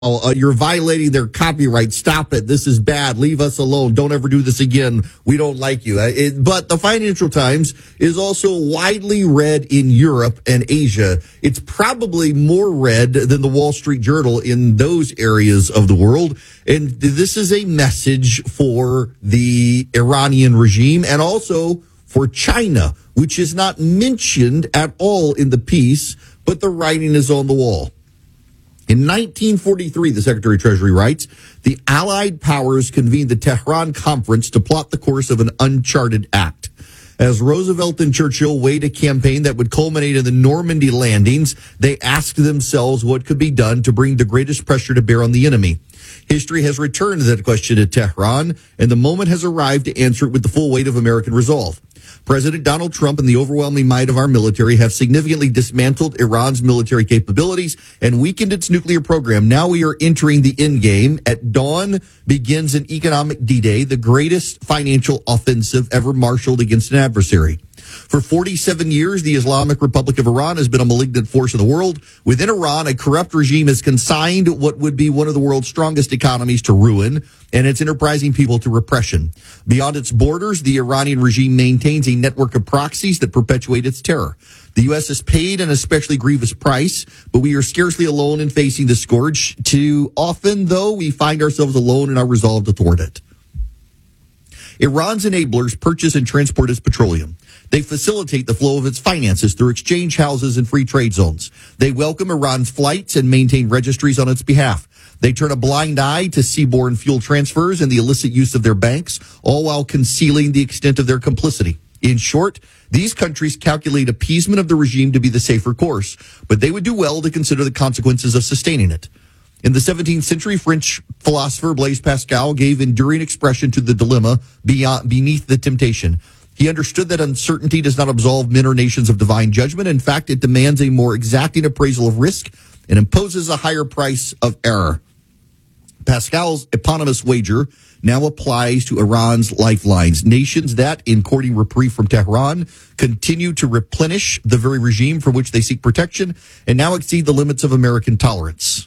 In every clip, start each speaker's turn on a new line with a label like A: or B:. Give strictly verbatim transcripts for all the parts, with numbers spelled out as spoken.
A: Uh, you're violating their copyright. Stop it. This is bad. Leave us alone. Don't ever do this again. We don't like you. Uh, it, but the Financial Times is also widely read in Europe and Asia. It's probably more read than the Wall Street Journal in those areas of the world. And this is a message for the Iranian regime and also for China, which is not mentioned at all in the piece, but the writing is on the wall. In nineteen forty-three, the Secretary of Treasury writes, the Allied powers convened the Tehran Conference to plot the course of an uncharted act. As Roosevelt and Churchill weighed a campaign that would culminate in the Normandy landings, they asked themselves what could be done to bring the greatest pressure to bear on the enemy. History has returned that question to Tehran, and the moment has arrived to answer it with the full weight of American resolve. President Donald Trump and the overwhelming might of our military have significantly dismantled Iran's military capabilities and weakened its nuclear program. Now we are entering the end game. At dawn begins an economic D-Day, the greatest financial offensive ever marshaled against an adversary. For forty-seven years, the Islamic Republic of Iran has been a malignant force in the world. Within Iran, a corrupt regime has consigned what would be one of the world's strongest economies to ruin and its enterprising people to repression. Beyond its borders, the Iranian regime maintains a network of proxies that perpetuate its terror. The U S has paid an especially grievous price, but we are scarcely alone in facing the scourge. Too often, though, we find ourselves alone in our resolve to thwart it. Iran's enablers purchase and transport its petroleum. They facilitate the flow of its finances through exchange houses and free trade zones. They welcome Iran's flights and maintain registries on its behalf. They turn a blind eye to seaborne fuel transfers and the illicit use of their banks, all while concealing the extent of their complicity. In short, these countries calculate appeasement of the regime to be the safer course, but they would do well to consider the consequences of sustaining it. In the seventeenth century, French philosopher Blaise Pascal gave enduring expression to the dilemma beyond, beneath the temptation. He understood that uncertainty does not absolve men or nations of divine judgment. In fact, it demands a more exacting appraisal of risk and imposes a higher price of error. Pascal's eponymous wager now applies to Iran's lifelines. Nations that, in courting reprieve from Tehran, continue to replenish the very regime from which they seek protection and now exceed the limits of American tolerance.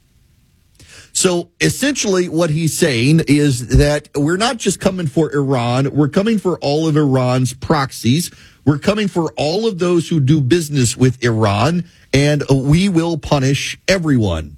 A: So essentially what he's saying is that we're not just coming for Iran, we're coming for all of Iran's proxies. We're coming for all of those who do business with Iran, and we will punish everyone.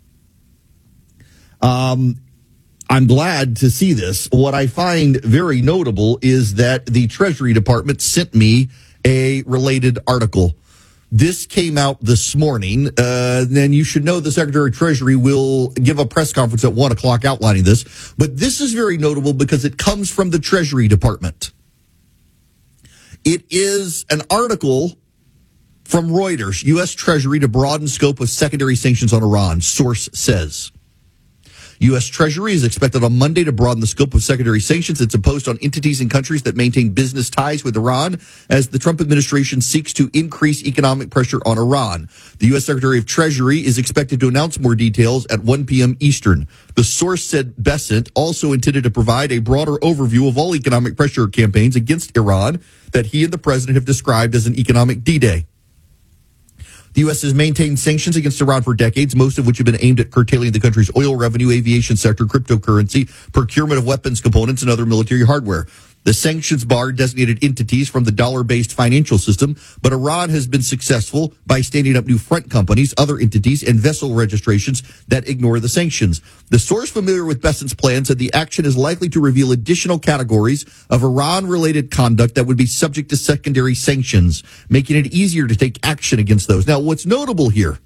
A: Um, I'm glad to see this. What I find very notable is that the Treasury Department sent me a related article. This came out this morning. Uh, then you should know the Secretary of Treasury will give a press conference at one o'clock outlining this. But this is very notable because it comes from the Treasury Department. It is an article from Reuters, U S. Treasury to broaden scope of secondary sanctions on Iran, source says. U S. Treasury is expected on Monday to broaden the scope of secondary sanctions it's imposed on entities and countries that maintain business ties with Iran as the Trump administration seeks to increase economic pressure on Iran. The U S. Secretary of Treasury is expected to announce more details at one p.m. Eastern. The source said Bessent also intended to provide a broader overview of all economic pressure campaigns against Iran that he and the president have described as an economic D-Day. The U S has maintained sanctions against Iran for decades, most of which have been aimed at curtailing the country's oil revenue, aviation sector, cryptocurrency, procurement of weapons components, and other military hardware. The sanctions bar designated entities from the dollar-based financial system, but Iran has been successful by standing up new front companies, other entities, and vessel registrations that ignore the sanctions. The source familiar with Bessent's plan said the action is likely to reveal additional categories of Iran-related conduct that would be subject to secondary sanctions, making it easier to take action against those. Now, what's notable here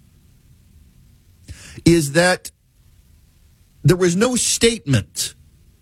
A: is that there was no statement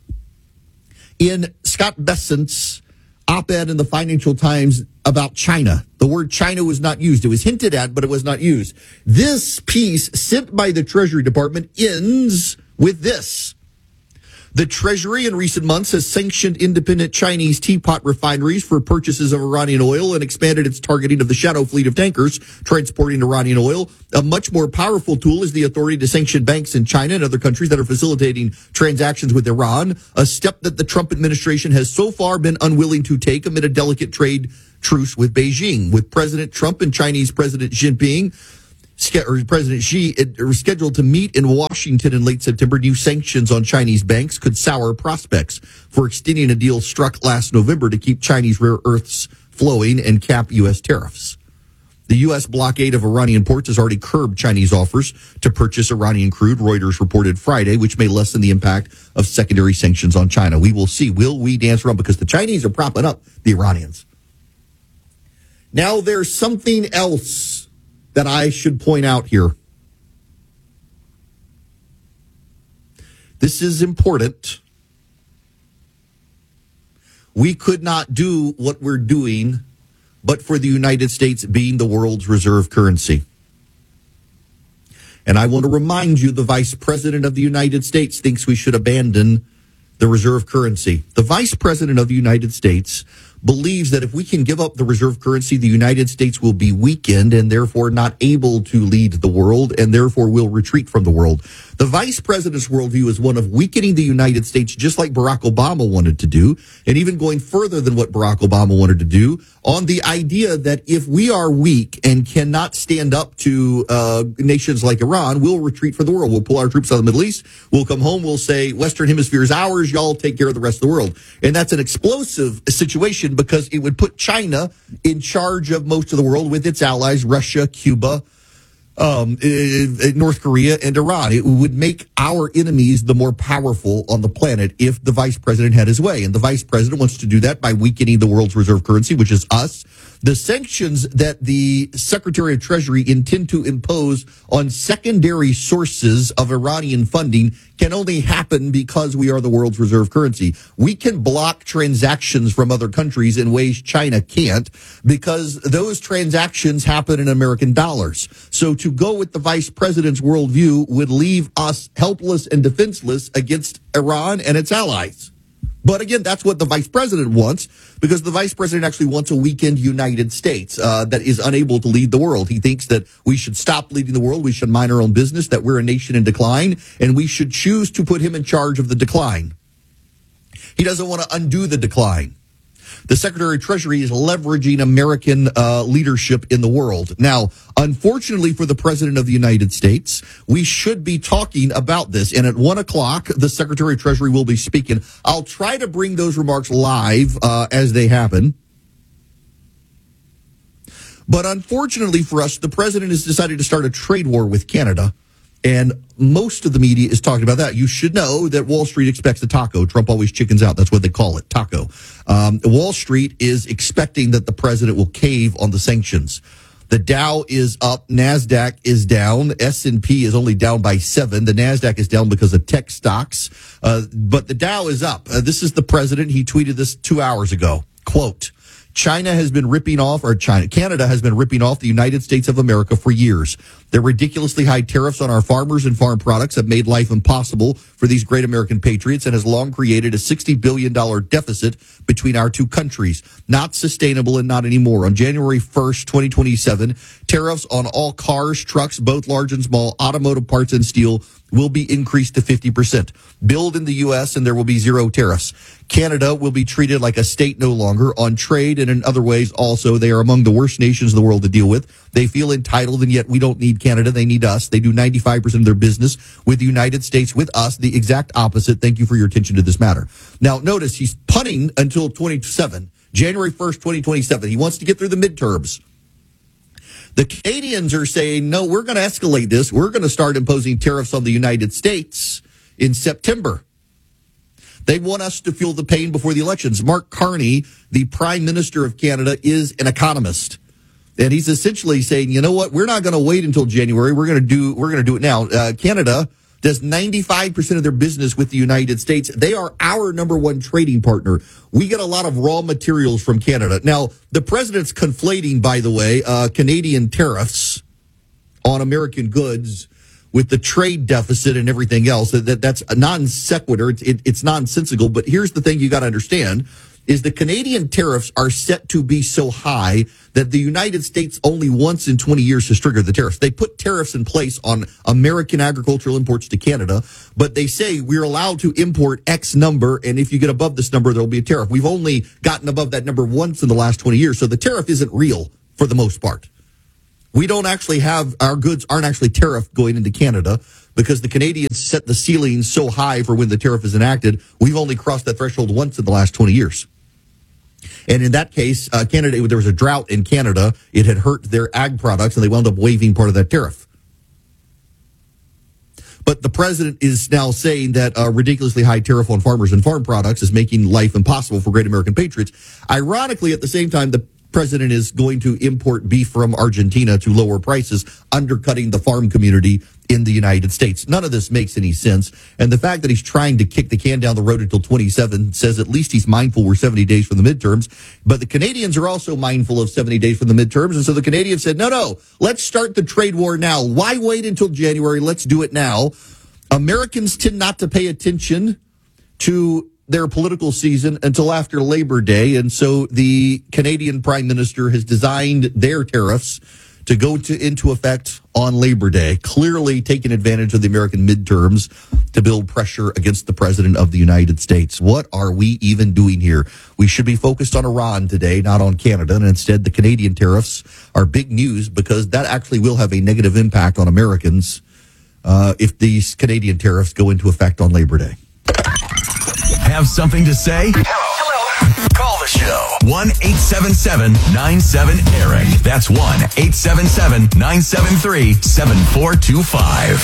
A: in Scott Bessent's op-ed in the Financial Times about China. The word China was not used. It was hinted at, but it was not used. This piece sent by the Treasury Department ends with this. The Treasury in recent months has sanctioned independent Chinese teapot refineries for purchases of Iranian oil and expanded its targeting of the shadow fleet of tankers transporting Iranian oil. A much more powerful tool is the authority to sanction banks in China and other countries that are facilitating transactions with Iran, a step that the Trump administration has so far been unwilling to take amid a delicate trade truce with Beijing. With President Trump and Chinese President Xi Jinping or President Xi are scheduled to meet in Washington in late September. New sanctions on Chinese banks could sour prospects for extending a deal struck last November to keep Chinese rare earths flowing and cap U S tariffs. The U S blockade of Iranian ports has already curbed Chinese offers to purchase Iranian crude, Reuters reported Friday, which may lessen the impact of secondary sanctions on China. We will see. Will we dance around? Because the Chinese are propping up the Iranians. Now, there's something else that I should point out here. This is important. We could not do what we're doing but for the United States being the world's reserve currency. And I want to remind you, the Vice President of the United States thinks we should abandon the reserve currency. The Vice President of the United States believes that if we can give up the reserve currency, the United States will be weakened and therefore not able to lead the world and therefore will retreat from the world. The vice president's worldview is one of weakening the United States, just like Barack Obama wanted to do, and even going further than what Barack Obama wanted to do, on the idea that if we are weak and cannot stand up to uh, nations like Iran, we'll retreat from the world. We'll pull our troops out of the Middle East. We'll come home. We'll say, Western Hemisphere is ours. Y'all take care of the rest of the world. And that's an explosive situation because it would put China in charge of most of the world with its allies, Russia, Cuba, Um, North Korea, and Iran. It would make our enemies the more powerful on the planet if the vice president had his way. And the vice president wants to do that by weakening the world's reserve currency, which is us. The sanctions that the Secretary of Treasury intend to impose on secondary sources of Iranian funding can only happen because we are the world's reserve currency. We can block transactions from other countries in ways China can't because those transactions happen in American dollars. So to go with the vice president's worldview would leave us helpless and defenseless against Iran and its allies. But again, that's what the vice president wants, because the vice president actually wants a weakened United States uh, that is unable to lead the world. He thinks that we should stop leading the world, we should mind our own business, that we're a nation in decline, and we should choose to put him in charge of the decline. He doesn't want to undo the decline. The Secretary of Treasury is leveraging American uh, leadership in the world. Now, unfortunately for the President of the United States, we should be talking about this. And at one o'clock, the Secretary of Treasury will be speaking. I'll try to bring those remarks live uh, as they happen. But unfortunately for us, the President has decided to start a trade war with Canada. And most of the media is talking about that. You should know that Wall Street expects a taco. Trump always chickens out. That's what they call it, taco. Um, Wall Street is expecting that the president will cave on the sanctions. The Dow is up. NASDAQ is down. S and P is only down by seven. The NASDAQ is down because of tech stocks. Uh, but the Dow is up. Uh, this is the president. He tweeted this two hours ago. Quote, China has been ripping off, or China, Canada has been ripping off the United States of America for years. Their ridiculously high tariffs on our farmers and farm products have made life impossible for these great American patriots and has long created a sixty billion dollars deficit between our two countries. Not sustainable and not anymore. On January first, twenty twenty-seven, tariffs on all cars, trucks, both large and small, automotive parts and steel will be increased to fifty percent. Build in the U S and there will be zero tariffs. Canada will be treated like a state no longer. On trade and in other ways also, they are among the worst nations in the world to deal with. They feel entitled, and yet we don't need Canada. They need us. They do ninety-five percent of their business with the United States, with us, the exact opposite. Thank you for your attention to this matter. Now, notice he's punting until twenty-seven, January first, twenty twenty-seven. He wants to get through the midterms. The Canadians are saying, no, we're going to escalate this. We're going to start imposing tariffs on the United States in September. They want us to feel the pain before the elections. Mark Carney, the Prime Minister of Canada, is an economist. And he's essentially saying, you know what, we're not going to wait until January. We're going to do, we're going to do it now. Uh, Canada does ninety-five percent of their business with the United States. They are our number one trading partner. We get a lot of raw materials from Canada. Now, the president's conflating, by the way, uh, Canadian tariffs on American goods with the trade deficit and everything else. That, that's a non sequitur. It's, it, it's nonsensical. But here's the thing you got to understand is the Canadian tariffs are set to be so high that the United States only once in twenty years has triggered the tariffs. They put tariffs in place on American agricultural imports to Canada, but they say we're allowed to import X number, and if you get above this number, there'll be a tariff. We've only gotten above that number once in the last twenty years, so the tariff isn't real for the most part. We don't actually have, our goods aren't actually tariffed going into Canada because the Canadians set the ceiling so high for when the tariff is enacted. We've only crossed that threshold once in the last twenty years. And in that case, uh, Canada, there was a drought in Canada. It had hurt their ag products, and they wound up waiving part of that tariff. But the president is now saying that a ridiculously high tariff on farmers and farm products is making life impossible for great American patriots. Ironically, at the same time, the president is going to import beef from Argentina to lower prices, undercutting the farm community in the United States. None of this makes any sense. And the fact that he's trying to kick the can down the road until twenty-seven says at least he's mindful we're seventy days from the midterms. But the Canadians are also mindful of seventy days from the midterms. And so the Canadians said, no, no, let's start the trade war now. Why wait until January? Let's do it now. Americans tend not to pay attention to their political season until after Labor Day. And so the Canadian Prime Minister has designed their tariffs to go to, into effect on Labor Day, clearly taking advantage of the American midterms to build pressure against the President of the United States. What are we even doing here? We should be focused on Iran today, not on Canada. And instead, the Canadian tariffs are big news because that actually will have a negative impact on Americans uh, if these Canadian tariffs go into effect on Labor Day.
B: Have something to say? Hello. Hello. Call the show. one eight seven seven nine seven Eric. That's one eight seven seven nine seven three seven four two five.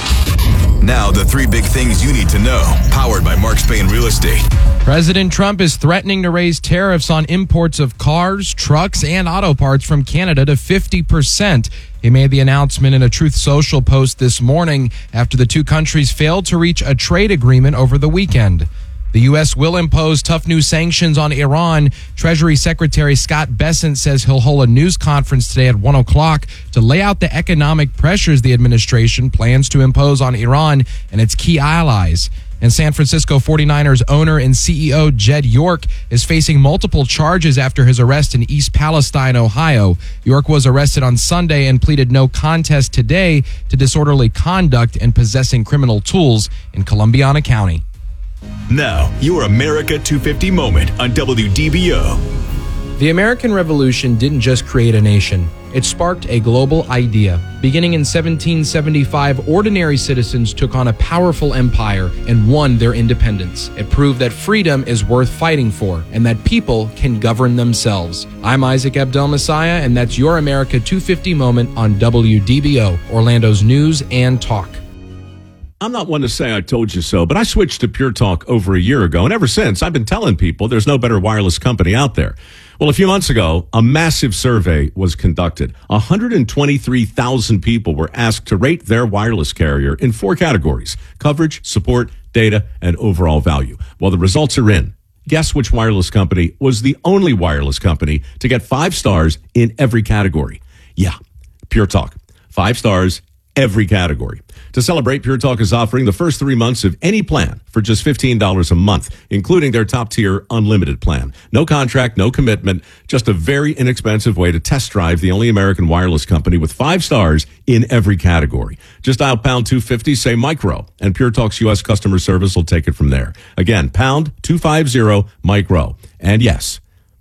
B: Now, the three big things you need to know. Powered by Mark Spain Real Estate.
C: President Trump is threatening to raise tariffs on imports of cars, trucks, and auto parts from Canada to fifty percent. He made the announcement in a Truth Social post this morning after the two countries failed to reach a trade agreement over the weekend. The U S will impose tough new sanctions on Iran. Treasury Secretary Scott Bessent says he'll hold a news conference today at one o'clock to lay out the economic pressures the administration plans to impose on Iran and its key allies. And San Francisco forty-niners owner and C E O Jed York is facing multiple charges after his arrest in East Palestine, Ohio. York was arrested on Sunday and pleaded no contest today to disorderly conduct and possessing criminal tools in Columbiana County.
B: Now, your America two fifty moment on W D B O.
C: The American Revolution didn't just create a nation. It sparked a global idea. Beginning in seventeen seventy-five, ordinary citizens took on a powerful empire and won their independence. It proved that freedom is worth fighting for and that people can govern themselves. I'm Isaac Abdel-Messiah, and that's your America two fifty moment on W D B O, Orlando's news and talk.
D: I'm not one to say I told you so, but I switched to Pure Talk over a year ago, and ever since, I've been telling people there's no better wireless company out there. Well, a few months ago, a massive survey was conducted. one hundred twenty-three thousand people were asked to rate their wireless carrier in four categories: coverage, support, data, and overall value. Well, the results are in. Guess which wireless company was the only wireless company to get five stars in every category? Yeah, Pure Talk. Five stars, every category. To celebrate, Pure Talk is offering the first three months of any plan for just fifteen dollars a month, including their top-tier unlimited plan. No contract, no commitment, just a very inexpensive way to test drive the only American wireless company with five stars in every category. Just dial pound two fifty, say micro, and Pure Talk's U S customer service will take it from there. Again, pound two fifty, micro. And yes,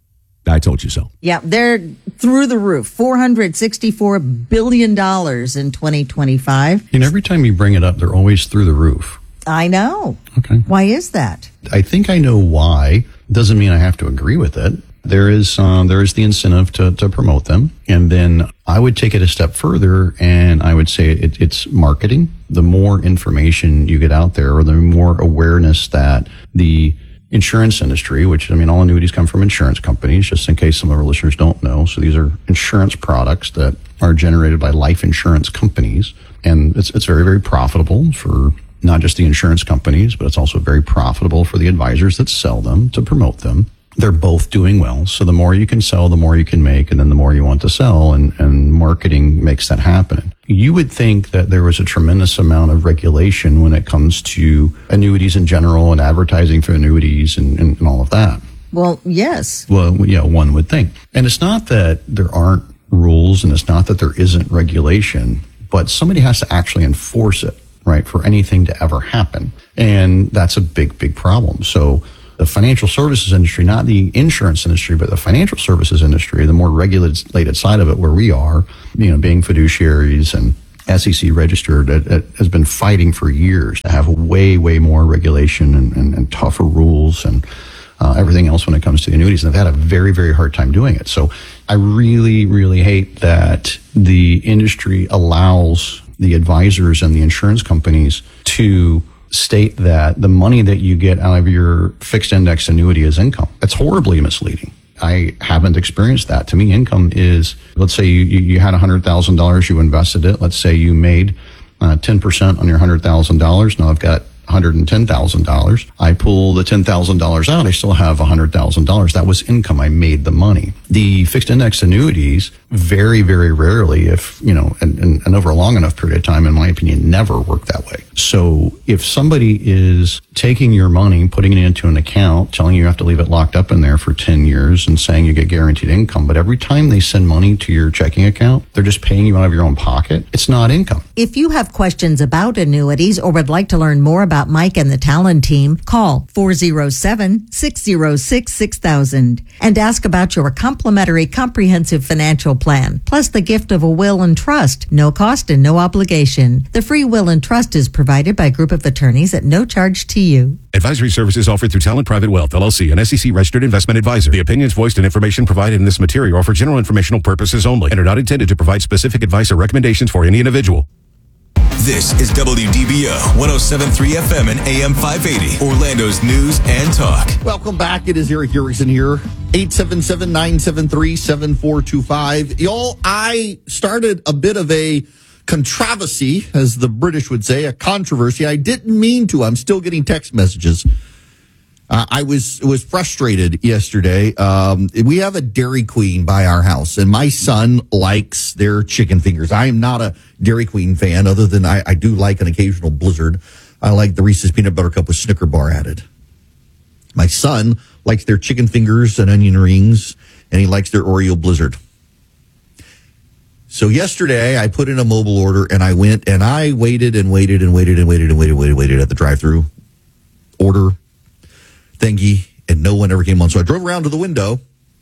D: I told you so.
E: Yeah, they're through the roof. four hundred sixty-four billion dollars in twenty twenty-five.
F: And every time you bring it up, they're always through the roof.
E: I know.
F: Okay.
E: Why is that?
F: I think I know why. Doesn't mean I have to agree with it. There is um, there is the incentive to, to promote them. And then I would take it a step further, and I would say it, it's marketing. The more information you get out there, or the more awareness that the insurance industry, which, I mean, all annuities come from insurance companies, just in case some of our listeners don't know. So these are insurance products that are generated by life insurance companies. And it's it's very, very profitable for not just the insurance companies, but it's also very profitable for the advisors that sell them to promote them. They're both doing well. So the more you can sell, the more you can make, and then the more you want to sell, and, and marketing makes that happen. You would think that there was a tremendous amount of regulation when it comes to annuities in general and advertising for annuities and, and, and all of that.
E: Well, yes.
F: Well, yeah, one would think. And it's not that there aren't rules, and it's not that there isn't regulation, but somebody has to actually enforce it, right, for anything to ever happen. And that's a big, big problem. So the financial services industry, not the insurance industry, but the financial services industry, the more regulated side of it where we are, you know, being fiduciaries and S E C registered, it, it has been fighting for years to have way, way more regulation and, and, and tougher rules and uh, everything else when it comes to the annuities. And they've had a very, very hard time doing it. So I really, really hate that the industry allows the advisors and the insurance companies to state that the money that you get out of your fixed index annuity is income. That's horribly misleading. I haven't experienced that. To me, income is, let's say you, you, you had one hundred thousand dollars, you invested it. Let's say you made uh, ten percent on your one hundred thousand dollars. Now I've got one hundred ten thousand dollars. I pull the ten thousand dollars out. I still have one hundred thousand dollars. That was income. I made the money. The fixed index annuities very, very rarely, if, you know, and, and, and over a long enough period of time, in my opinion, never work that way. So if somebody is taking your money, putting it into an account, telling you you have to leave it locked up in there for ten years and saying you get guaranteed income, but every time they send money to your checking account, they're just paying you out of your own pocket, it's not income.
E: If you have questions about annuities or would like to learn more about Mike and the Talon team, call four oh seven, six oh six, six thousand and ask about your complimentary comprehensive financial plan, plus the gift of a will and trust, no cost and no obligation. The free will and trust is provided by a group of attorneys at no charge to you.
G: Advisory services offered through Talent Private Wealth, L L C, an S E C registered investment advisor. The opinions voiced and information provided in this material are for general informational purposes only and are not intended to provide specific advice or recommendations for any individual.
B: This is W D B O one oh seven point three F M and A M five eighty, Orlando's news and talk.
A: Welcome back. It is Eric Erickson here. eight seven seven, nine seven three, seven four two five. Y'all, I started a bit of a controversy, as the British would say, a controversy. I didn't mean to. I'm still getting text messages. Uh, I was was frustrated yesterday. Um, we have a Dairy Queen by our house, and my son likes their chicken fingers. I am not a Dairy Queen fan, other than I, I do like an occasional Blizzard. I like the Reese's Peanut Butter Cup with Snicker bar added. My son likes their chicken fingers and onion rings, and he likes their Oreo Blizzard. So yesterday, I put in a mobile order, and I went and I waited and waited and waited and waited and waited and waited, waited at the drive-thru order thingy, and no one ever came on. So I drove around to the window,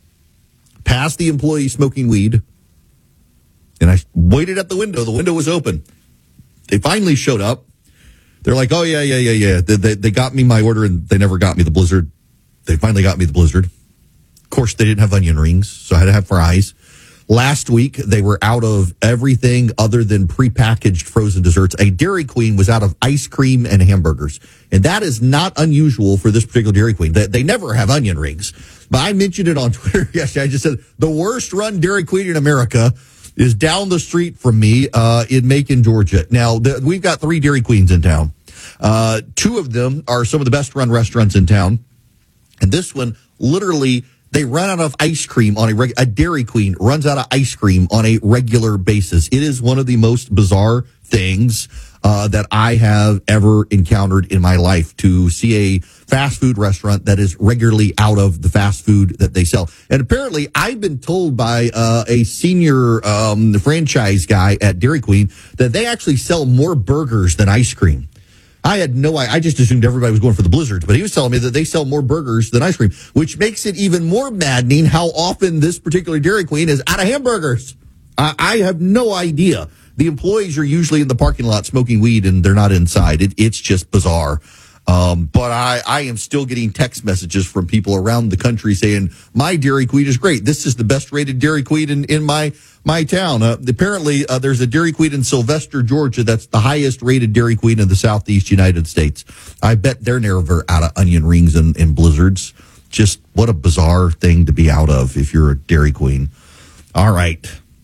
A: past the employee smoking weed, and I waited at the window. The window was open. They finally showed up. They're like, oh, yeah, yeah, yeah, yeah. They, they, they got me my order, and they never got me the Blizzard. They finally got me the Blizzard. Of course, they didn't have onion rings, so I had to have fries. Last week, they were out of everything other than prepackaged frozen desserts. A Dairy Queen was out of ice cream and hamburgers. And that is not unusual for this particular Dairy Queen. They, they never have onion rings. But I mentioned it on Twitter yesterday. I just said the worst run Dairy Queen in America is down the street from me uh, in Macon, Georgia. Now, the, we've got three Dairy Queens in town. Uh, two of them are some of the best run restaurants in town. And this one, literally, they run out of ice cream on a reg- a Dairy Queen runs out of ice cream on a regular basis. It is one of the most bizarre things uh, that I have ever encountered in my life, to see a fast food restaurant that is regularly out of the fast food that they sell. And apparently, I've been told by uh, a senior um, franchise guy at Dairy Queen that they actually sell more burgers than ice cream. I had no idea. I just assumed everybody was going for the Blizzards, but he was telling me that they sell more burgers than ice cream, which makes it even more maddening how often this particular Dairy Queen is out of hamburgers. I, I have no idea. The employees are usually in the parking lot smoking weed, and they're not inside. It, it's just bizarre. Um, but I, I am still getting text messages from people around the country saying, my Dairy Queen is great. This is the best rated Dairy Queen in, in my, my town. Uh, apparently, uh, there's a Dairy Queen in Sylvester, Georgia. That's the highest rated Dairy Queen in the Southeast United States. I bet they're never out of onion rings and, and Blizzards. Just what a bizarre thing to be out of if you're a Dairy Queen. All right.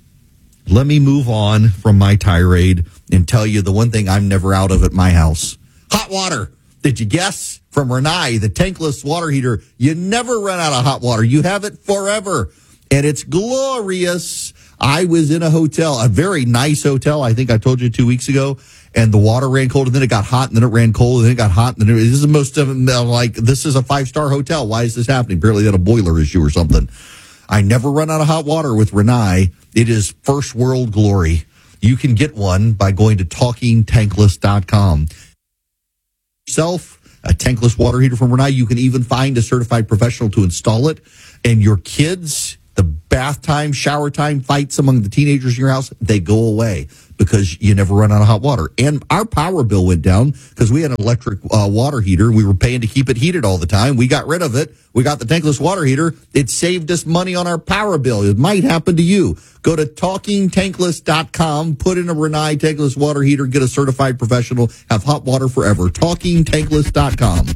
A: Let me move on from my tirade and tell you the one thing I'm never out of at my house. Hot water. Did you guess? From Renai, the tankless water heater. You never run out of hot water. You have it forever. And it's glorious. I was in a hotel, a very nice hotel. I think I told you two weeks ago. And the water ran cold, and then it got hot, and then it ran cold, and then it got hot. And then it, this is the most of like, this is a five-star hotel. Why is this happening? Apparently they had a boiler issue or something. I never run out of hot water with Renai. It is first world glory. You can get one by going to talking tankless dot com. Yourself a tankless water heater from Renai. You can even find a certified professional to install it. And your kids, the bath time, shower time fights among the teenagers in your house, they go away because you never run out of hot water. And our power bill went down because we had an electric uh, water heater. We were paying to keep it heated all the time. We got rid of it. We got the tankless water heater. It saved us money on our power bill. It might happen to you. Go to talking tankless dot com, put in a Renai tankless water heater, get a certified professional, have hot water forever. talking tankless dot com.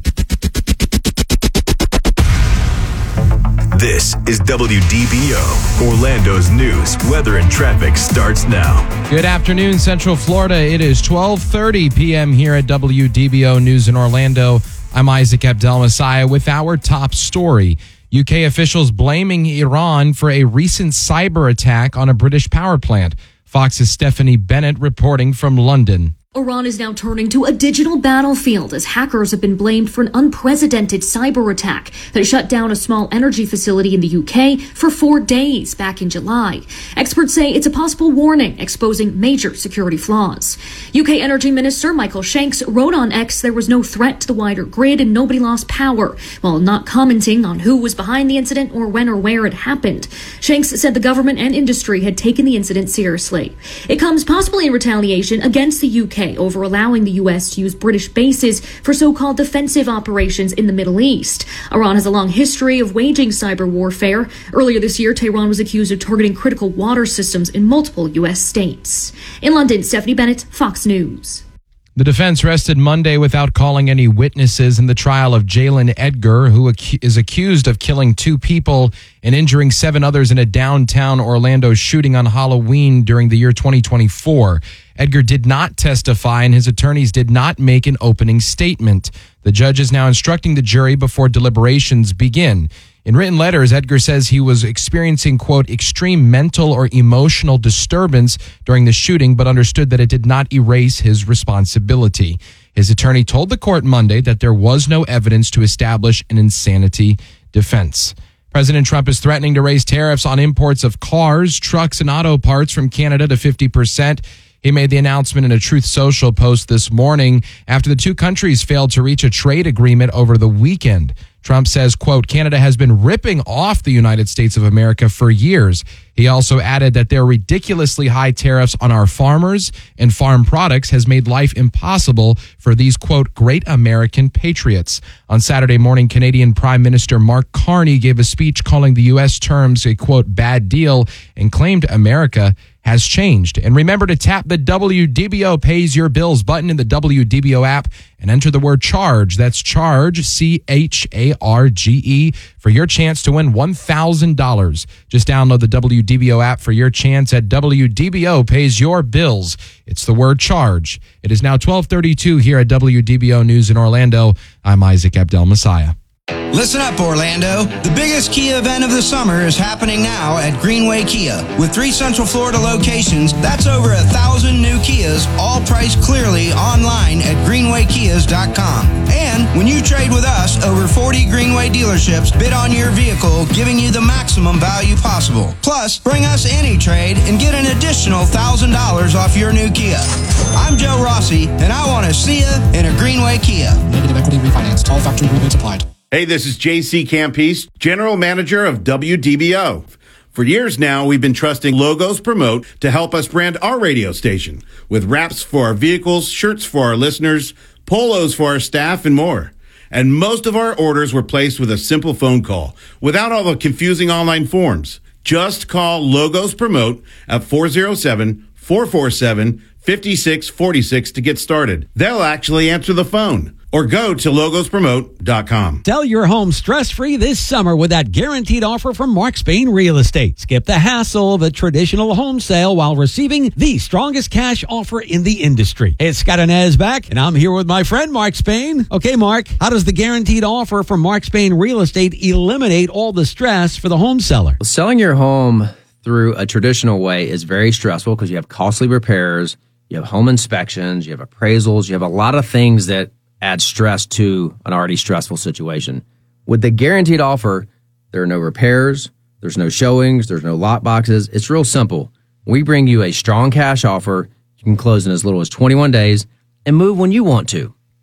B: This is W D B O. Orlando's news, weather, and traffic starts now.
C: Good afternoon, Central Florida. It is twelve thirty p.m. here at W D B O News in Orlando. I'm Isaac Abdel-Messiah with our top story. U K officials blaming Iran for a recent cyber attack on a British power plant. Fox's Stephanie Bennett reporting from London.
H: Iran is now turning to a digital battlefield as hackers have been blamed for an unprecedented cyber attack that shut down a small energy facility in the U K for four days back in July. Experts say it's a possible warning exposing major security flaws. U K Energy Minister Michael Shanks wrote on X there was no threat to the wider grid and nobody lost power, while not commenting on who was behind the incident or when or where it happened. Shanks said the government and industry had taken the incident seriously. It comes possibly in retaliation against the U K over allowing the U S to use British bases for so-called defensive operations in the Middle East. Iran has a long history of waging cyber warfare. Earlier this year, Tehran was accused of targeting critical water systems in multiple U S states. In London, Stephanie Bennett, Fox News.
C: The defense rested Monday without calling any witnesses in the trial of Jalen Edgar, who ac- is accused of killing two people and injuring seven others in a downtown Orlando shooting on Halloween during the year twenty twenty-four. Edgar did not testify, and his attorneys did not make an opening statement. The judge is now instructing the jury before deliberations begin. In written letters, Edgar says he was experiencing, quote, extreme mental or emotional disturbance during the shooting, but understood that it did not erase his responsibility. His attorney told the court Monday that there was no evidence to establish an insanity defense. President Trump is threatening to raise tariffs on imports of cars, trucks, and auto parts from Canada to fifty percent. He made the announcement in a Truth Social post this morning after the two countries failed to reach a trade agreement over the weekend. Trump says, quote, Canada has been ripping off the United States of America for years. He also added that their ridiculously high tariffs on our farmers and farm products has made life impossible for these, quote, great American patriots. On Saturday morning, Canadian Prime Minister Mark Carney gave a speech calling the U S terms a, quote, bad deal and claimed America has changed. And remember to tap the W D B O Pays Your Bills button in the W D B O app and enter the word CHARGE. That's CHARGE, C H A R G E, for your chance to win one thousand dollars. Just download the W D B O app for your chance at W D B O Pays Your Bills. It's the word CHARGE. It is now twelve thirty-two here at W D B O News in Orlando. I'm Isaac Abdel-Messiah.
I: Listen up, Orlando. The biggest Kia event of the summer is happening now at Greenway Kia. With three Central Florida locations, that's over a thousand new Kias, all priced clearly online at greenway kias dot com. And when you trade with us, over forty Greenway dealerships bid on your vehicle, giving you the maximum value possible. Plus, bring us any trade and get an additional one thousand dollars off your new Kia. I'm Joe Rossi, and I want to see you in a Greenway Kia.
J: Negative equity refinance. All factory rebates applied.
K: Hey, this is J C Campese, General Manager of W D B O. For years now, we've been trusting Logos Promote to help us brand our radio station with wraps for our vehicles, shirts for our listeners, polos for our staff, and more. And most of our orders were placed with a simple phone call without all the confusing online forms. Just call Logos Promote at four oh seven, four four seven, five six four six to get started. They'll actually answer the phone. Or go to logos promote dot com.
L: Sell your home stress-free this summer with that guaranteed offer from Mark Spain Real Estate. Skip the hassle of a traditional home sale while receiving the strongest cash offer in the industry. It's Scott Inez back, and I'm here with my friend Mark Spain. Okay, Mark, how does the guaranteed offer from Mark Spain Real Estate eliminate all the stress for the home seller?
M: Well, selling your home through a traditional way is very stressful because you have costly repairs, you have home inspections, you have appraisals, you have a lot of things that add stress to an already stressful situation. With the guaranteed offer, there are no repairs, there's no showings, there's no lock boxes. It's real simple. We bring you a strong cash offer. You can close in as little as twenty-one days and move when you want to.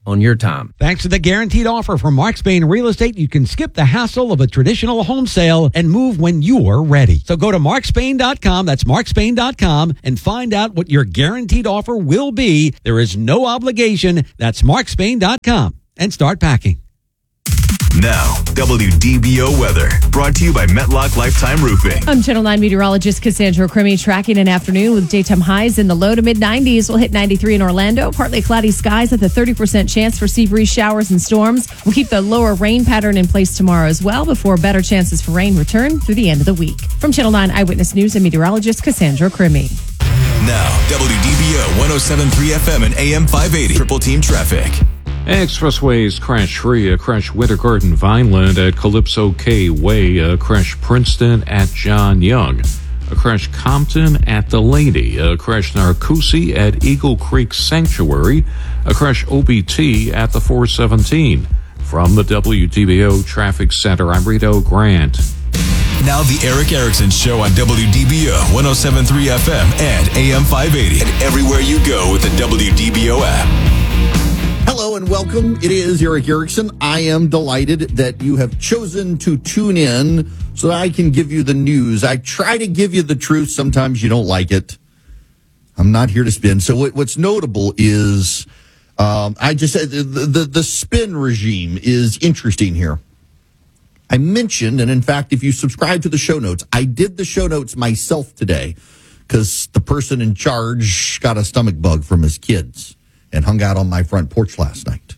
M: on your time.
L: Thanks to the guaranteed offer from Mark Spain Real Estate, you can skip the hassle of a traditional home sale and move when you're ready. So go to mark spain dot com, that's mark spain dot com, and find out what your guaranteed offer will be. There is no obligation. That's mark spain dot com, and start packing.
B: Now, W D B O weather, brought to you by Metlock Lifetime Roofing.
N: I'm Channel nine meteorologist Cassandra Crimmy, tracking an afternoon with daytime highs in the low to mid nineties. We'll hit ninety-three in Orlando. Partly cloudy skies with a thirty percent chance for sea breeze showers and storms. We'll keep the lower rain pattern in place tomorrow as well before better chances for rain return through the end of the week. From Channel nine Eyewitness News and meteorologist Cassandra Crimmy.
B: Now, W D B O one oh seven point three F M and A M five eighty. Triple Team Traffic.
O: Expressways crash free, a crash Winter Garden Vineland at Calypso K Way, a crash Princeton at John Young, a crash Compton at Delaney, a crash Narcoossee at Eagle Creek Sanctuary, a crash O B T at the four seventeen. From the W D B O Traffic Center, I'm Rito Grant.
B: Now the Eric Erickson Show on W D B O one oh seven point three F M and A M five eighty, and everywhere you go with the W D B O app.
A: Hello and welcome. It is Eric Erickson. I am delighted that you have chosen to tune in so that I can give you the news. I try to give you the truth. Sometimes you don't like it. I'm not here to spin. So what, what's notable is um, I just said the, the, the spin regime is interesting here. I mentioned, and in fact, if you subscribe to the show notes, I did the show notes myself today because the person in charge got a stomach bug from his kids and hung out on my front porch last night.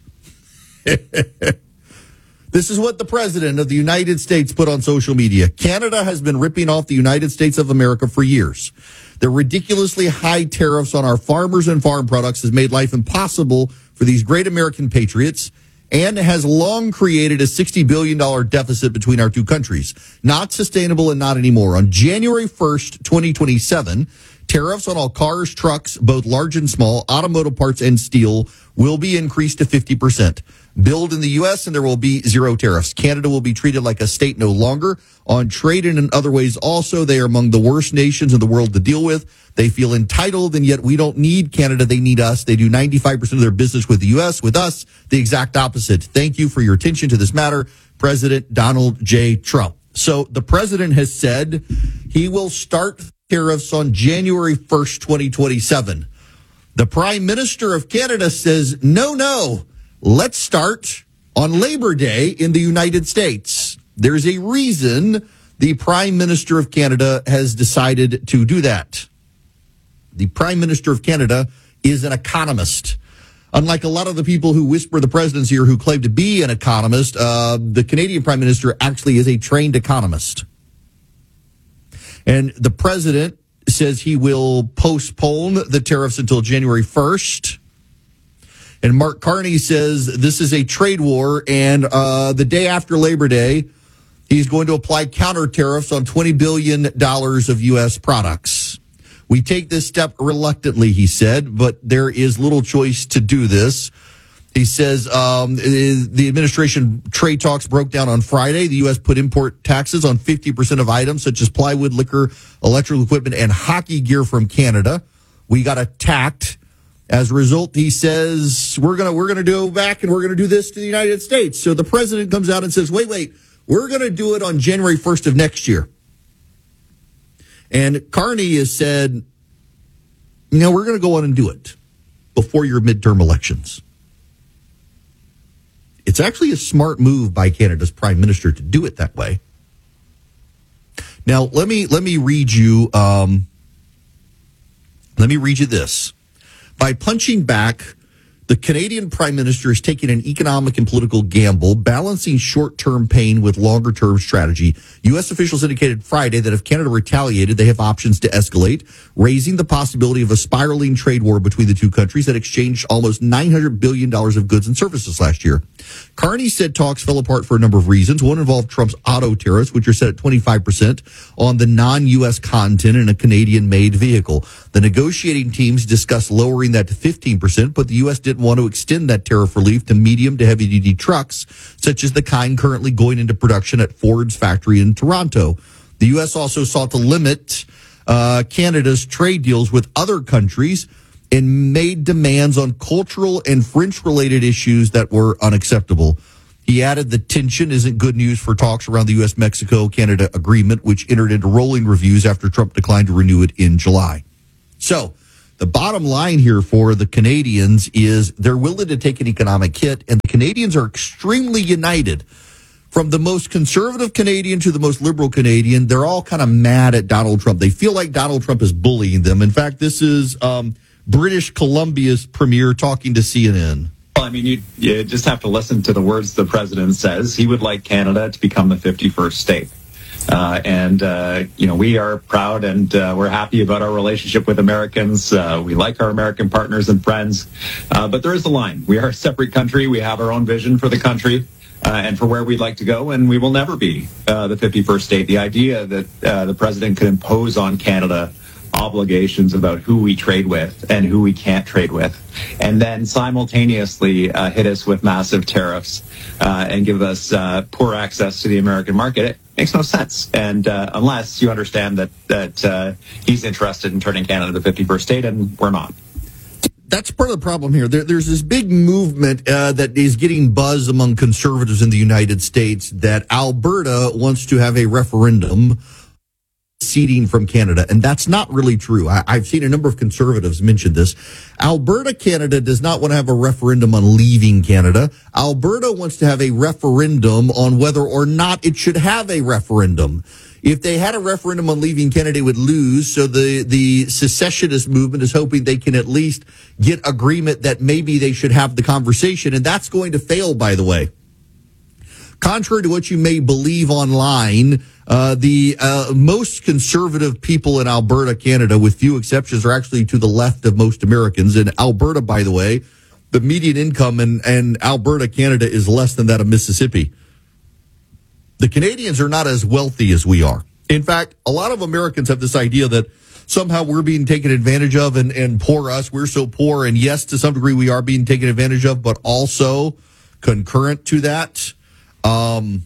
A: This is what the president of the United States put on social media. Canada has been ripping off the United States of America for years. Their ridiculously high tariffs on our farmers and farm products has made life impossible for these great American patriots and has long created a sixty billion dollars deficit between our two countries. Not sustainable and not anymore. On January first, twenty twenty-seven, tariffs on all cars, trucks, both large and small, automotive parts and steel will be increased to fifty percent. Build in the U S and there will be zero tariffs. Canada will be treated like a state no longer. On trade and in other ways also, they are among the worst nations in the world to deal with. They feel entitled, and yet we don't need Canada. They need us. They do ninety-five percent of their business with the U S. With us, the exact opposite. Thank you for your attention to this matter, President Donald J. Trump. So the president has said he will start tariffs on January first, twenty twenty-seven. The Prime Minister of Canada says, no, no, let's start on Labor Day in the United States. There's a reason the Prime Minister of Canada has decided to do that. The Prime Minister of Canada is an economist. Unlike a lot of the people who whisper the presidency or who claim to be an economist, uh, the Canadian Prime Minister actually is a trained economist. And the president says he will postpone the tariffs until January first. And Mark Carney says this is a trade war, and uh, the day after Labor Day, he's going to apply counter tariffs on twenty billion dollars of U S products. We take this step reluctantly, he said, but there is little choice to do this. He says um, the administration trade talks broke down on Friday. The U S put import taxes on fifty percent of items such as plywood, liquor, electrical equipment, and hockey gear from Canada. We got attacked. As a result, he says we're gonna we're gonna go back and we're gonna do this to the United States. So the president comes out and says, "Wait, wait, we're gonna do it on January first of next year." And Carney has said, "You know, we're gonna go on and do it before your midterm elections." It's actually a smart move by Canada's prime minister to do it that way. Now, let me let me read you. Um, let me read you this. By punching back, the Canadian Prime Minister is taking an economic and political gamble, balancing short-term pain with longer-term strategy. U S officials indicated Friday that if Canada retaliated, they have options to escalate, raising the possibility of a spiraling trade war between the two countries that exchanged almost nine hundred billion dollars of goods and services last year. Carney said talks fell apart for a number of reasons. One involved Trump's auto tariffs, which are set at twenty-five percent on the non-U S content in a Canadian-made vehicle. The negotiating teams discussed lowering that to fifteen percent, but the U S didn't want to extend that tariff relief to medium to heavy-duty trucks, such as the kind currently going into production at Ford's factory in Toronto. The U S also sought to limit uh, Canada's trade deals with other countries, and made demands on cultural and French-related issues that were unacceptable. He added that tension isn't good news for talks around the U S Mexico Canada agreement, which entered into rolling reviews after Trump declined to renew it in July. So the bottom line here for the Canadians is they're willing to take an economic hit, and the Canadians are extremely united. From the most conservative Canadian to the most liberal Canadian, they're all kind of mad at Donald Trump. They feel like Donald Trump is bullying them. In fact, this is um, British Columbia's premier talking to C N N.
P: Well, I mean, you, you just have to listen to the words the president says. He would like Canada to become the fifty-first state. Uh, and, uh, you know, we are proud and uh, we're happy about our relationship with Americans. Uh, we like our American partners and friends. Uh, but there is a line. We are a separate country. We have our own vision for the country uh, and for where we'd like to go. And we will never be uh, the fifty-first state. The idea that uh, the president could impose on Canada obligations about who we trade with and who we can't trade with, and then simultaneously uh, hit us with massive tariffs uh, and give us uh, poor access to the American market, it makes no sense. And uh, unless you understand that that uh, he's interested in turning Canada the fifty-first state, and we're not.
A: That's part of the problem here. There, there's this big movement uh, that is getting buzz among conservatives in the United States that Alberta wants to have a referendum seceding from Canada, and that's not really true. I, I've seen a number of conservatives mention this. Alberta, Canada does not want to have a referendum on leaving Canada. Alberta wants to have a referendum on whether or not it should have a referendum. If they had a referendum on leaving Canada, it would lose. So the, the secessionist movement is hoping they can at least get agreement that maybe they should have the conversation, and that's going to fail, by the way. Contrary to what you may believe online, uh, the uh, most conservative people in Alberta, Canada, with few exceptions, are actually to the left of most Americans. In Alberta, by the way, the median income in, in Alberta, Canada, is less than that of Mississippi. The Canadians are not as wealthy as we are. In fact, a lot of Americans have this idea that somehow we're being taken advantage of, and, and poor us, we're so poor. And yes, to some degree, we are being taken advantage of, but also concurrent to that, Um,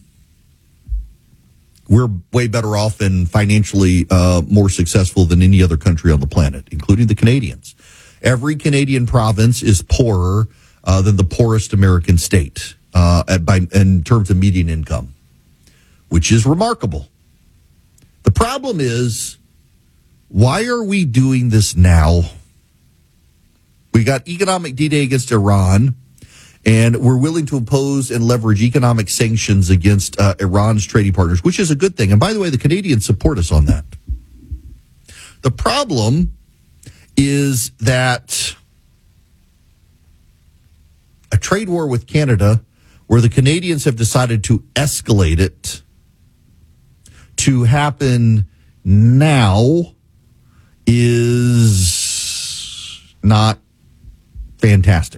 A: we're way better off and financially uh, more successful than any other country on the planet, including the Canadians. Every Canadian province is poorer uh, than the poorest American state uh, at, by, in terms of median income, which is remarkable. The problem is, why are we doing this now? We got economic D-Day against Iran, and we're willing to impose and leverage economic sanctions against uh, Iran's trading partners, which is a good thing. And by the way, the Canadians support us on that. The problem is that a trade war with Canada, where the Canadians have decided to escalate it to happen now, is not fantastic.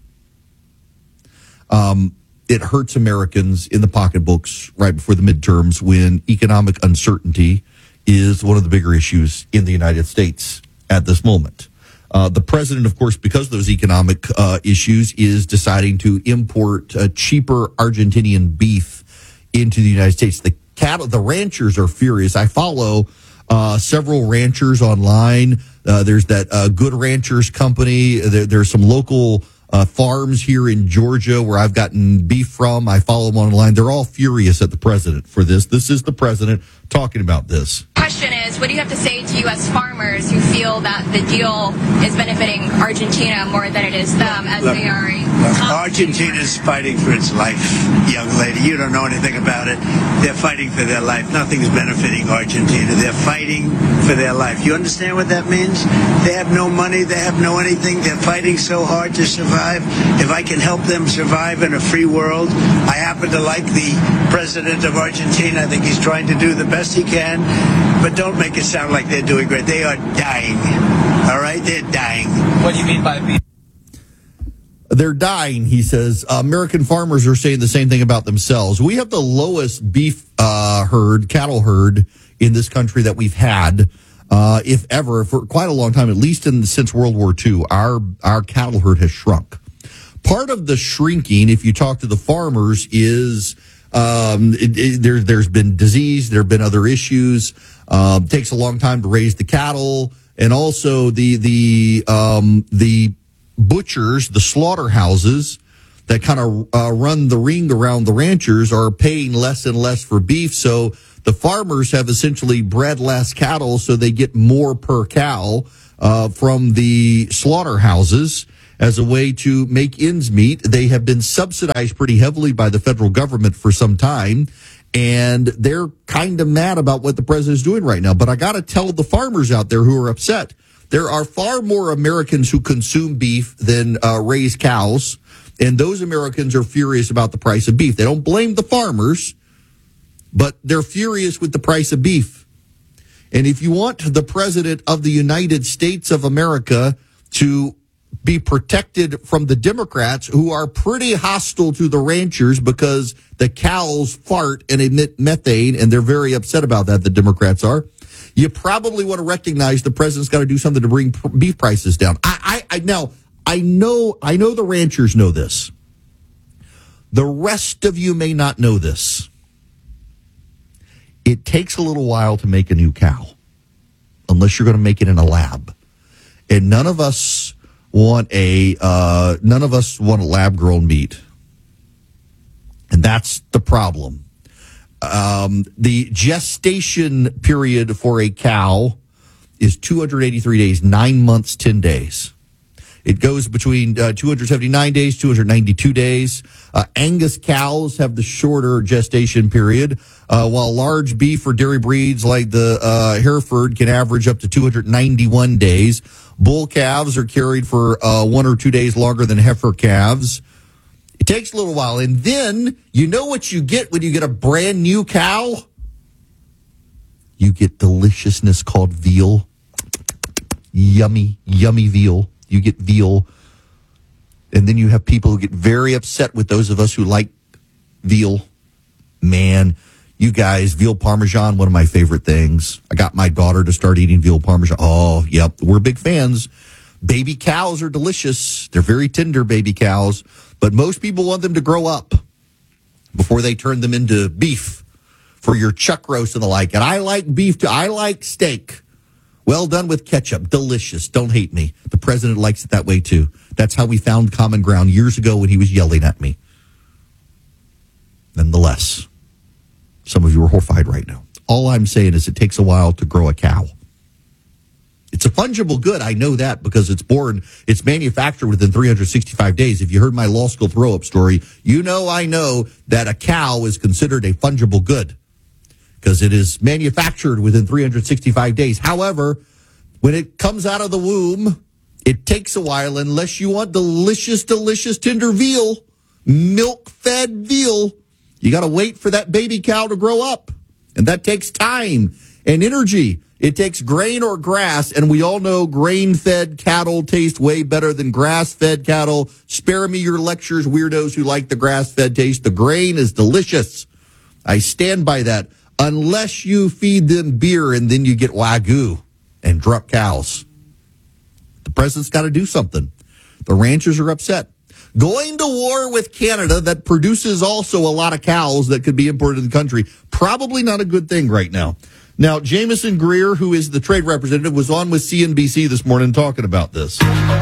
A: Um, it hurts Americans in the pocketbooks right before the midterms when economic uncertainty is one of the bigger issues in the United States at this moment. Uh, the president, of course, because of those economic uh, issues, is deciding to import uh, cheaper Argentinian beef into the United States. The cattle, the ranchers are furious. I follow uh, several ranchers online. Uh, there's that uh, Good Ranchers company. There, there's some local Uh, farms here in Georgia where I've gotten beef from. I follow them online. They're all furious at the president for this. This is the president talking about this.
Q: Question is, what do you have to say to U S farmers who feel that the deal is benefiting Argentina more than it is them, as
R: Look,
Q: they are?
R: look, Argentina's fighting for its life, young lady. You don't know anything about it. They're fighting for their life. Nothing's benefiting Argentina. They're fighting for their life. You understand what that means? They have no money. They have no anything. They're fighting so hard to survive. If I can help them survive in a free world, I happen to like the president of Argentina. I think he's trying to do the best he can, but don't make it sound like they're doing great. They are dying. All right? They're dying.
P: What do you mean by being?
A: They're dying, he says. Uh, American farmers are saying the same thing about themselves. We have the lowest beef uh, herd, cattle herd in this country that we've had, uh, if ever, for quite a long time, at least in, since World War Two. Our, our cattle herd has shrunk. Part of the shrinking, if you talk to the farmers, is um, it, it, there, there's been disease, there have been other issues. Um, takes a long time to raise the cattle. and also the the um, the butchers, the slaughterhouses that kind of uh, run the ring around the ranchers are paying less and less for beef. So the farmers have essentially bred less cattle, so they get more per cow uh, from the slaughterhouses as a way to make ends meet. They have been subsidized pretty heavily by the federal government for some time, and they're kind of mad about what the president is doing right now. But I got to tell the farmers out there who are upset, there are far more Americans who consume beef than uh, raise cows, and those Americans are furious about the price of beef. They don't blame the farmers, but they're furious with the price of beef. And if you want the president of the United States of America to be protected from the Democrats, who are pretty hostile to the ranchers because the cows fart and emit methane, and they're very upset about that, the Democrats are, you probably want to recognize the president's got to do something to bring pr- beef prices down. I, I, I now, I know, I know the ranchers know this. The rest of you may not know this. It takes a little while to make a new cow, unless you're going to make it in a lab. And none of us want a uh, none of us want a lab-grown meat, and that's the problem. Um, the gestation period for a cow is two hundred eighty-three days, nine months, ten days. It goes between uh, two hundred seventy-nine days, two hundred ninety-two days. Uh, Angus cows have the shorter gestation period, uh, while large beef or dairy breeds like the uh, Hereford can average up to two hundred ninety-one days. Bull calves are carried for uh, one or two days longer than heifer calves. It takes a little while. And then you know what you get when you get a brand new cow? You get deliciousness called veal. Yummy, yummy veal. You get veal. And then you have people who get very upset with those of us who like veal. Man, you guys, veal parmesan, one of my favorite things. I got my daughter to start eating veal parmesan. Oh, yep, we're big fans. Baby cows are delicious. They're very tender baby cows. But most people want them to grow up before they turn them into beef for your chuck roast and the like. And I like beef too. I like steak. Well done with ketchup. Delicious. Don't hate me. The president likes it that way too. That's how we found common ground years ago when he was yelling at me. Nonetheless, some of you are horrified right now. All I'm saying is it takes a while to grow a cow. It's a fungible good. I know that because it's born, it's manufactured within three hundred sixty-five days. If you heard my law school throw-up story, you know I know that a cow is considered a fungible good because it is manufactured within three hundred sixty-five days. However, when it comes out of the womb, it takes a while unless you want delicious, delicious tender veal, milk-fed veal. You got to wait for that baby cow to grow up, and that takes time and energy. It takes grain or grass, and we all know grain-fed cattle taste way better than grass-fed cattle. Spare me your lectures, weirdos who like the grass-fed taste. The grain is delicious. I stand by that, unless you feed them beer and then you get Wagyu and drop cows. The president's got to do something. The ranchers are upset. Going to war with Canada that produces also a lot of cows that could be imported to the country, probably not a good thing right now. Now, Jameson Greer, who is the trade representative, was on with C N B C this morning talking about this.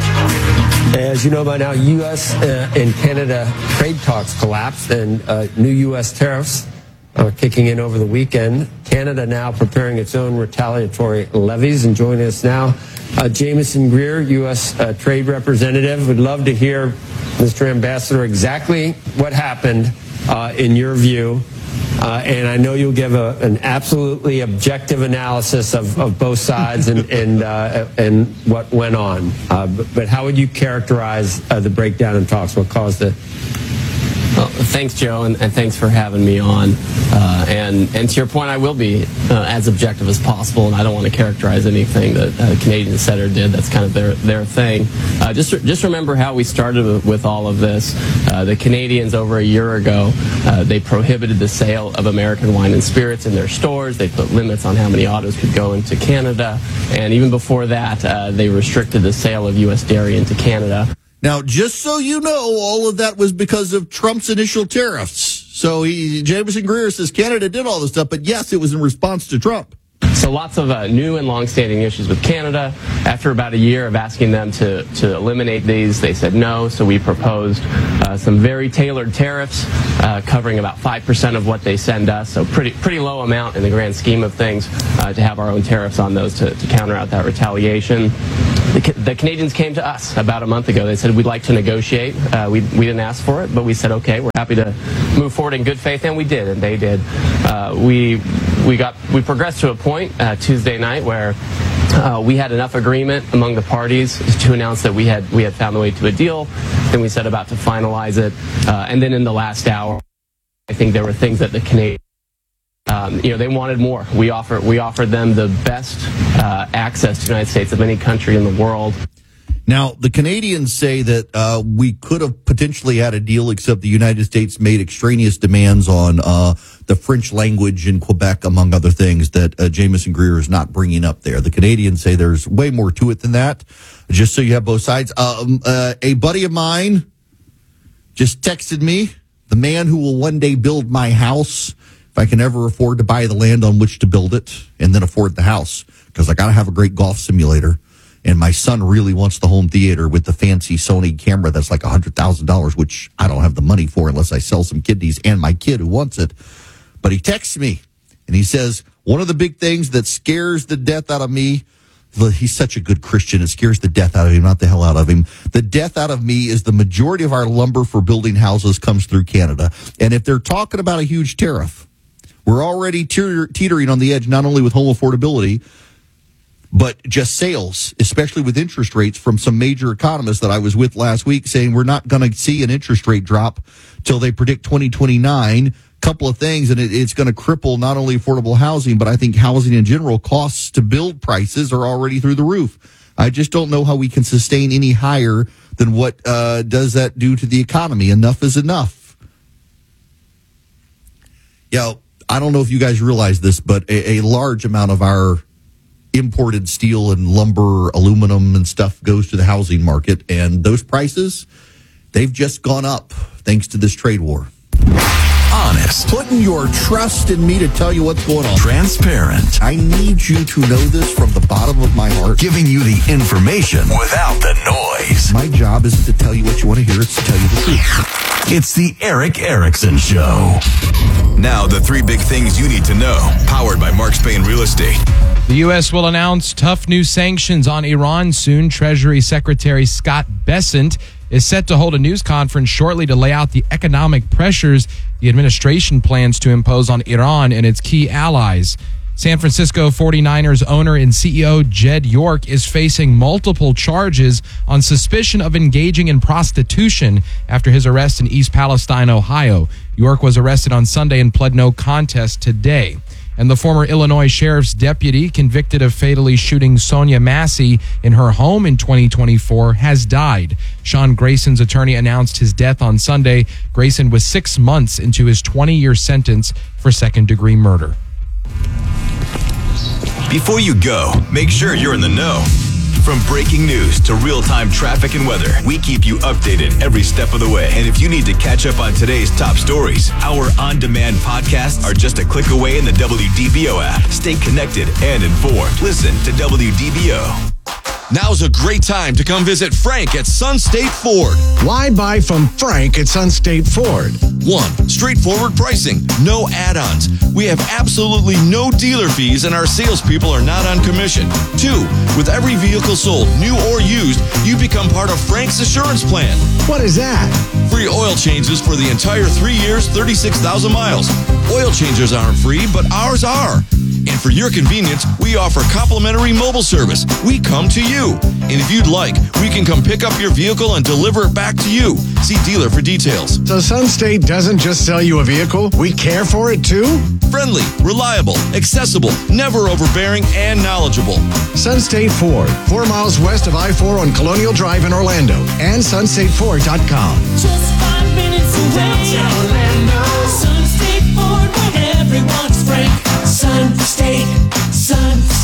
S: As you know by now, U S uh, and Canada trade talks collapsed, and uh, new U S tariffs are kicking in over the weekend. Canada now preparing its own retaliatory levies. And joining us now, uh, Jameson Greer, U S uh, trade representative. Would love to hear, Mister Ambassador, exactly what happened uh, in your view. Uh, and I know you'll give a, an absolutely objective analysis of, of both sides and and, uh, and what went on. Uh, but, but how would you characterize uh, the breakdown in talks? What caused it?
T: Well, thanks, Joe, and, and thanks for having me on. Uh, and, and to your point, I will be uh, as objective as possible, and I don't want to characterize anything that uh, Canadians said or did. That's kind of their their thing. Uh, just just remember how we started with all of this. Uh, the Canadians over a year ago, uh, they prohibited the sale of American wine and spirits in their stores. They put limits on how many autos could go into Canada, and even before that, uh, they restricted the sale of U S dairy into Canada.
A: Now, just so you know, all of that was because of Trump's initial tariffs. So he, Jameson Greer says Canada did all this stuff, but yes, it was in response to Trump.
T: So so lots of uh, new and long-standing issues with Canada. After about a year of asking them to, to eliminate these, they said no, so we proposed uh, some very tailored tariffs uh, covering about five percent of what they send us, so pretty pretty low amount in the grand scheme of things uh, to have our own tariffs on those to, to counter out that retaliation. The, the Canadians came to us about a month ago. They said, we'd like to negotiate. Uh, we, we didn't ask for it, but we said, okay, we're happy to move forward in good faith, and we did, and they did. Uh, we we got we progressed to a point uh, Tuesday night where uh, we had enough agreement among the parties to announce that we had we had found the way to a deal. Then we set about to finalize it, uh, and then in the last hour, I think there were things that the Canadians, Um, you know, they wanted more. We offer, we offered them the best uh, access to the United States of any country in the world.
A: Now, the Canadians say that uh, we could have potentially had a deal, except the United States made extraneous demands on uh, the French language in Quebec, among other things, that uh, Jamieson Greer is not bringing up there. The Canadians say there's way more to it than that, just so you have both sides. Um, uh, a buddy of mine just texted me, the man who will one day build my house, if I can ever afford to buy the land on which to build it and then afford the house, because I got to have a great golf simulator. And my son really wants the home theater with the fancy Sony camera that's like one hundred thousand dollars, which I don't have the money for unless I sell some kidneys and my kid who wants it. But he texts me and he says, one of the big things that scares the death out of me, he's such a good Christian, it scares the death out of him, not the hell out of him. The death out of me is the majority of our lumber for building houses comes through Canada. And if they're talking about a huge tariff, we're already teeter- teetering on the edge, not only with home affordability, but just sales, especially with interest rates from some major economists that I was with last week saying we're not going to see an interest rate drop till they predict twenty twenty-nine. Couple of things, and it, it's going to cripple not only affordable housing, but I think housing in general. Costs to build prices are already through the roof. I just don't know how we can sustain any higher than what uh, does that do to the economy. Enough is enough. Yeah, I don't know if you guys realize this, but a, a large amount of our imported steel and lumber, aluminum and stuff goes to the housing market, and those prices, they've just gone up thanks to this trade war.
B: Honest.
A: Putting your trust in me to tell you what's going on.
B: Transparent.
A: I need you to know this from the bottom of my heart.
B: Giving you the information without the noise.
A: My job isn't to tell you what you want to hear, it's to tell you the truth.
B: It's the Erick Erickson Show. Now the three big things you need to know. Powered by Mark Spain Real Estate.
C: The U S will announce tough new sanctions on Iran soon. Treasury Secretary Scott Bessent is set to hold a news conference shortly to lay out the economic pressures the administration plans to impose on Iran and its key allies. San Francisco forty-niners owner and C E O Jed York is facing multiple charges on suspicion of engaging in prostitution after his arrest in East Palestine, Ohio. York was arrested on Sunday and pled no contest today. And the former Illinois sheriff's deputy convicted of fatally shooting Sonia Massey in her home in twenty twenty-four has died. Sean Grayson's attorney announced his death on Sunday. Grayson was six months into his twenty-year sentence for second-degree murder.
B: Before you go, make sure you're in the know. From breaking news to real-time traffic and weather, we keep you updated every step of the way. And if you need to catch up on today's top stories, our on-demand podcasts are just a click away in the W D B O app. Stay connected and informed. Listen to W D B O.
U: Now's a great time to come visit Frank at Sun State Ford.
V: Why buy from Frank at Sun State Ford?
U: One, straightforward pricing, no add-ons. We have absolutely no dealer fees and our salespeople are not on commission. Two, with every vehicle sold, new or used, you become part of Frank's Assurance Plan.
V: What is that?
U: Free oil changes for the entire three years, thirty-six thousand miles. Oil changes aren't free, but ours are. And for your convenience, we offer complimentary mobile service. We come to you. And if you'd like, we can come pick up your vehicle and deliver it back to you. See dealer for details.
V: So Sun State doesn't just sell you a vehicle, we care for it too?
U: Friendly, reliable, accessible, never overbearing, and knowledgeable.
V: Sun State Ford, four miles west of I four on Colonial Drive in Orlando, and sun state ford dot com.
W: Just five minutes away, Orlando. Sun State Ford, where everyone's frank. Sun State, Sun State.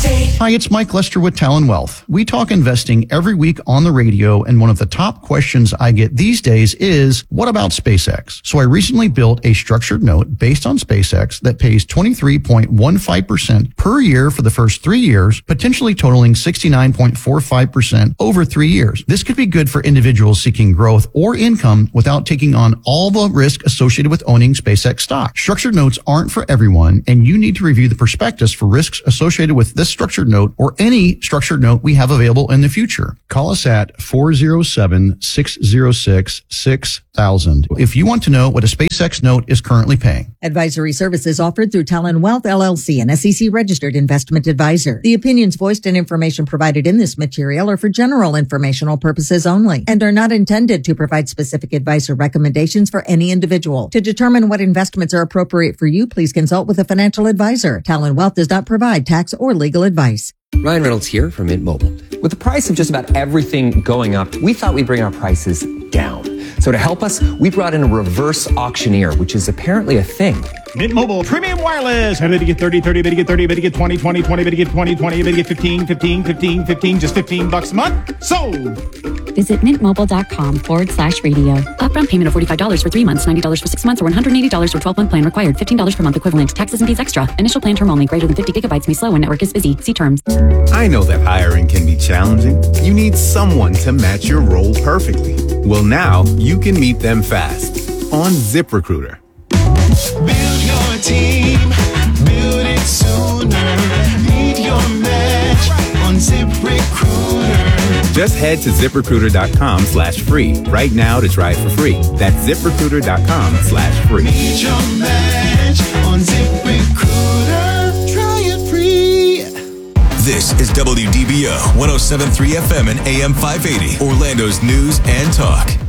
D: Hi, it's Mike Lester with Talon Wealth. We talk investing every week on the radio, and one of the top questions I get these days is, what about SpaceX? So I recently built a structured note based on SpaceX that pays twenty-three point one five percent per year for the first three years, potentially totaling sixty-nine point four five percent over three years. This could be good for individuals seeking growth or income without taking on all the risk associated with owning SpaceX stock. Structured notes aren't for everyone, and you need to review the prospectus for risks associated with this structured note or any structured note we have available in the future. Call us at four oh seven, six oh six, six thousand if you want to know what a SpaceX note is currently paying.
E: Advisory services offered through Talon Wealth, L L C, an S E C registered investment advisor. The opinions voiced and information provided in this material are for general informational purposes only and are not intended to provide specific advice or recommendations for any individual. To determine what investments are appropriate for you, please consult with a financial advisor. Talon Wealth does not provide tax or legal advice.
F: Ryan Reynolds here from Mint Mobile. With the price of just about everything going up, we thought we'd bring our prices down. So to help us, we brought in a reverse auctioneer, which is apparently a thing.
X: Mint Mobile Premium Wireless. How did you get thirty, thirty, bid you get thirty, bid you get twenty, twenty, twenty, bid you get twenty, twenty, bid you get fifteen, fifteen, fifteen, fifteen, just fifteen bucks a month? Sold!
Y: Visit mintmobile.com forward slash radio. Upfront payment of forty-five dollars for three months, ninety dollars for six months, or one hundred eighty dollars for twelve-month plan required. fifteen dollars per month equivalent. Taxes and fees extra. Initial plan term only. Greater than fifty gigabytes may slow when network is busy. See terms.
Z: I know that hiring can be challenging. You need someone to match your role perfectly. Well, now you can meet them fast on ZipRecruiter.
W: Build your team, build it sooner. Meet your match on ZipRecruiter.
Z: Just head to ZipRecruiter.com slash free right now to try it for free. That's ZipRecruiter.com slash free.
W: Meet your match on ZipRecruiter. Try it free.
B: This is W D B O one oh seven point three F M and A M five eighty, Orlando's news and talk.